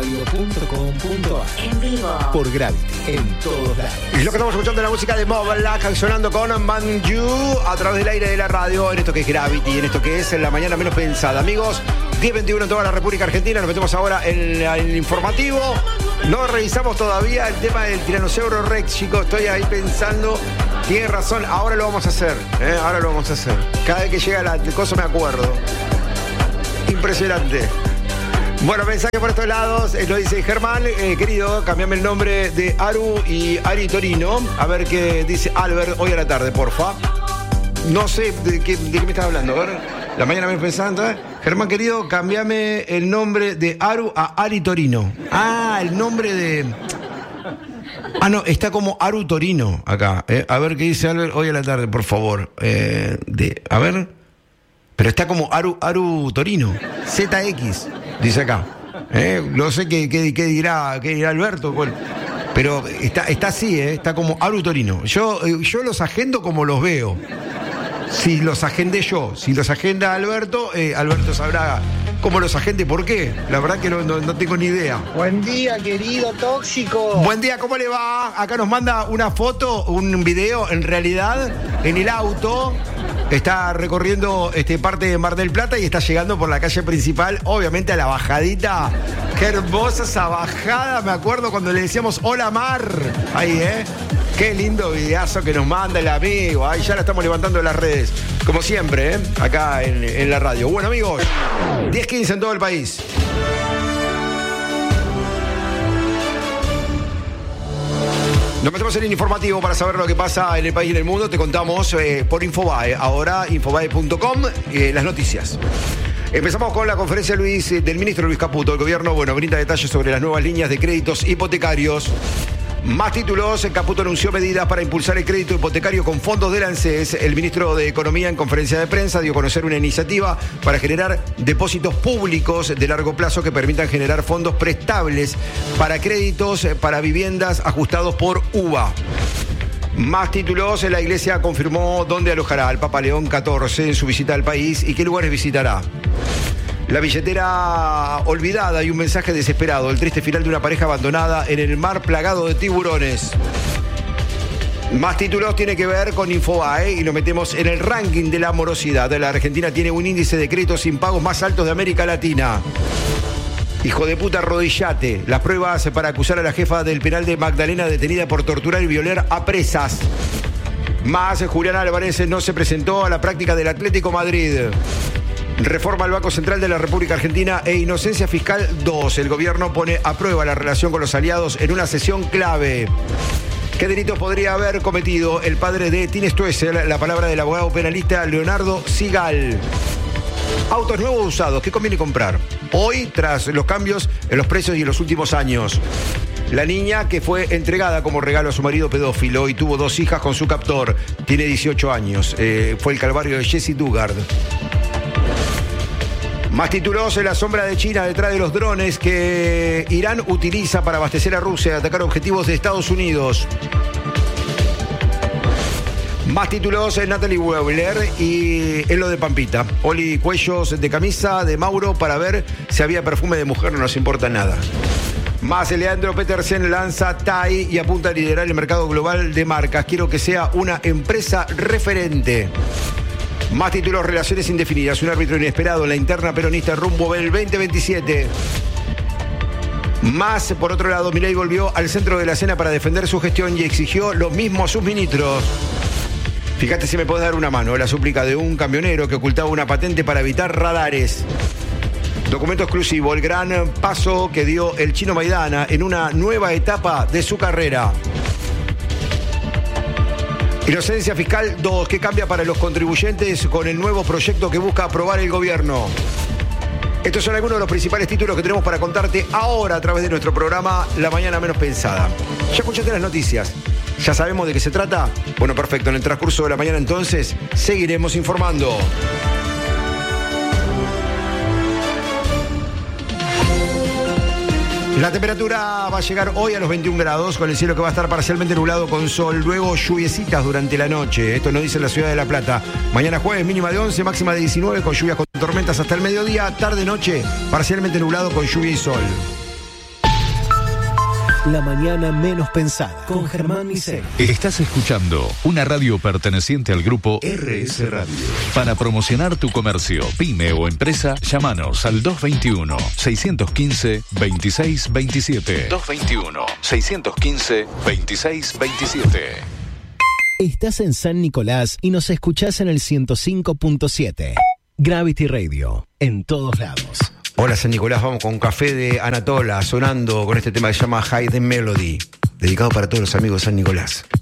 radio.com.ar. En vivo. Por Gravity, en todos lados. Y lo que estamos escuchando es la música de Moblak sonando con Manju a través del aire de la radio, en esto que es Gravity, en esto que es La Mañana Menos Pensada. Amigos, 10:21 en toda la República Argentina. Nos metemos ahora en el informativo. No revisamos todavía el tema del Tiranosaurio Rex, chicos. Estoy ahí pensando. Tiene razón, ahora lo vamos a hacer. Ahora lo vamos a hacer. Cada vez que llega la cosa me acuerdo. Impresionante. Bueno, mensaje por estos lados, lo dice Germán, querido, cambiame el nombre de Aru y Ari Torino. A ver qué dice Albert hoy a la tarde, porfa. No sé de qué me estás hablando, a ver. La mañana me pensando, Germán, querido, cambiame el nombre de Aru a Ari Torino. Ah, el nombre de... Ah, no, está como Aru Torino acá. A ver qué dice Albert hoy a la tarde, por favor. A ver. Pero está como Aru Torino. ZX. Dice acá. No sé qué dirá Alberto. Bueno, pero está así, está como Aru Torino. Yo los agendo como los veo. Si los agendé yo, si los agenda Alberto, Alberto sabrá cómo los agende, por qué. La verdad que no tengo ni idea. Buen día, querido tóxico. Buen día, ¿cómo le va? Acá nos manda una foto, un video, en realidad, en el auto. Está recorriendo parte de Mar del Plata y está llegando por la calle principal, obviamente a la bajadita. Qué hermosa esa bajada, me acuerdo cuando le decíamos hola Mar. Ahí, Qué lindo videazo que nos manda el amigo. Ahí ya la estamos levantando en las redes. Como siempre, acá en la radio. Bueno, amigos, 10:15 en todo el país. Nos metemos en el informativo para saber lo que pasa en el país y en el mundo. Te contamos por Infobae. Ahora, infobae.com, las noticias. Empezamos con la conferencia del ministro Luis Caputo. El gobierno, brinda detalles sobre las nuevas líneas de créditos hipotecarios. Más títulos, Caputo anunció medidas para impulsar el crédito hipotecario con fondos del ANSES. El ministro de Economía, en conferencia de prensa, dio a conocer una iniciativa para generar depósitos públicos de largo plazo que permitan generar fondos prestables para créditos para viviendas ajustados por UVA. Más títulos, la Iglesia confirmó dónde alojará al Papa León XIV en su visita al país y qué lugares visitará. La billetera olvidada y un mensaje desesperado. El triste final de una pareja abandonada en el mar plagado de tiburones. Más títulos tiene que ver con Infobae y lo metemos en el ranking de la morosidad. La Argentina tiene un índice de créditos sin pagos más altos de América Latina. Hijo de puta, arrodillate. Las pruebas para acusar a la jefa del penal de Magdalena detenida por torturar y violar a presas. Más, Julián Álvarez no se presentó a la práctica del Atlético Madrid. Reforma al Banco Central de la República Argentina e inocencia fiscal 2. El gobierno pone a prueba la relación con los aliados en una sesión clave. ¿Qué delitos podría haber cometido el padre de Tine Stoessel? La palabra del abogado penalista Leonardo Sigal. Autos nuevos o usados, ¿qué conviene comprar? Hoy, tras los cambios en los precios y en los últimos años. La niña que fue entregada como regalo a su marido pedófilo y tuvo 2 hijas con su captor. Tiene 18 años. Fue el calvario de Jessie Dugard. Más títulos, en la sombra de China detrás de los drones que Irán utiliza para abastecer a Rusia y atacar objetivos de Estados Unidos. Más títulos, Natalie Weber y en lo de Pampita. Oli cuellos de camisa de Mauro para ver si había perfume de mujer, no nos importa nada. Más, Leandro Petersen lanza TAI y apunta a liderar el mercado global de marcas. Quiero que sea una empresa referente. Más títulos, relaciones indefinidas. Un árbitro inesperado en la interna peronista rumbo del 2027. Más, por otro lado, Milei volvió al centro de la escena para defender su gestión y exigió lo mismo a sus ministros. Fíjate si me podés dar una mano. La súplica de un camionero que ocultaba una patente para evitar radares. Documento exclusivo, el gran paso que dio el Chino Maidana en una nueva etapa de su carrera. Inocencia fiscal 2, ¿qué cambia para los contribuyentes con el nuevo proyecto que busca aprobar el gobierno? Estos son algunos de los principales títulos que tenemos para contarte ahora a través de nuestro programa La Mañana Menos Pensada. ¿Ya escuchaste las noticias? ¿Ya sabemos de qué se trata? Bueno, perfecto. En el transcurso de la mañana entonces seguiremos informando. La temperatura va a llegar hoy a los 21 grados, con el cielo que va a estar parcialmente nublado con sol, luego lluviecitas durante la noche. Esto nos dice la ciudad de La Plata. Mañana jueves mínima de 11, máxima de 19, con lluvias con tormentas hasta el mediodía. Tarde-noche, parcialmente nublado con lluvia y sol. La mañana menos pensada. Con Germán Misel. Estás escuchando una radio perteneciente al grupo RS Radio. Para promocionar tu comercio, pyme o empresa, llámanos al 221-615-2627. 221-615-2627. Estás en San Nicolás y nos escuchás en el 105.7. Gravity Radio, en todos lados. Hola San Nicolás, vamos con Café de Anatola sonando con este tema que se llama Hidden Melody, dedicado para todos los amigos de San Nicolás.